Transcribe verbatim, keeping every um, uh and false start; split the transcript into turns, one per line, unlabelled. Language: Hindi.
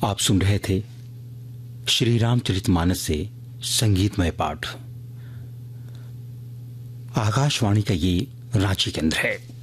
आप सुन रहे थे श्री रामचरितमानस से संगीतमय पाठ। आकाशवाणी का ये रांची केंद्र है।